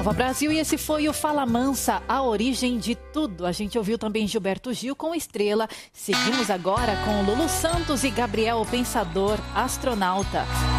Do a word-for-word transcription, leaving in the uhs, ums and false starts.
Nova Brasil, e esse foi o Fala Mansa, a origem de tudo. A gente ouviu também Gilberto Gil com Estrela. Seguimos agora com Lulu Santos e Gabriel, o Pensador Astronauta.